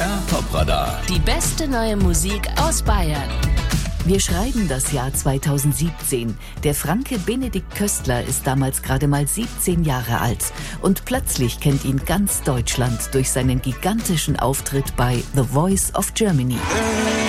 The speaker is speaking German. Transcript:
BR Top-Radar. Die beste neue Musik aus Bayern. Wir schreiben das Jahr 2017. Der Franke Benedikt Köstler ist damals gerade mal 17 Jahre alt. Und plötzlich kennt ihn ganz Deutschland durch seinen gigantischen Auftritt bei The Voice of Germany.